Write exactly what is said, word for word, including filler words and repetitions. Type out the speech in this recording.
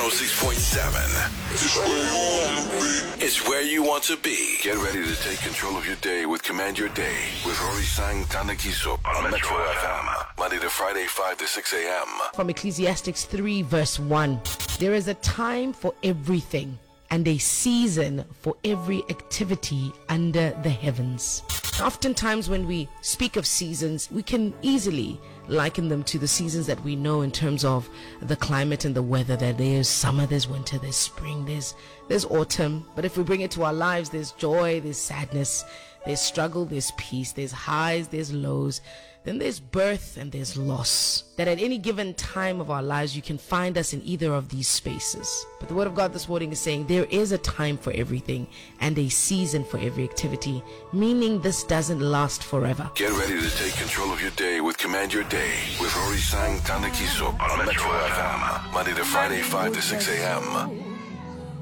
oh six point seven. It's where you want to be. Get ready to take control of your day with Command Your Day with Rory Sang Tanakiso on Metro F M. Monday to Friday, five to six a.m. From Ecclesiastes three verse one. There is a time for everything and a season for every activity under the heavens. Oftentimes when we speak of seasons, we can easily liken them to the seasons that we know in terms of the climate and the weather. That there's summer, there's winter, there's spring, there's there's autumn. But if we bring it to our lives, there's joy, there's sadness, there's struggle, there's peace, there's highs, there's lows. Then there's birth and there's loss. That at any given time of our lives, you can find us in either of these spaces. But the Word of God this morning is saying there is a time for everything and a season for every activity, meaning this doesn't last forever. Get ready to take control of your day with Command Your Day with Rory Sang Tanakiso on Metro F M. Monday to Friday, five to six a.m.